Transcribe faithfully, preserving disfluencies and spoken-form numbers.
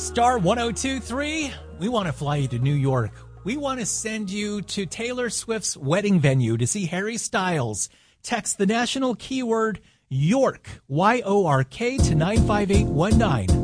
Star one oh two point three, we want to fly you to New York. We want to send you to Taylor Swift's wedding venue to see Harry Styles. Text the national keyword YORK, Y O R K, to nine five eight one nine.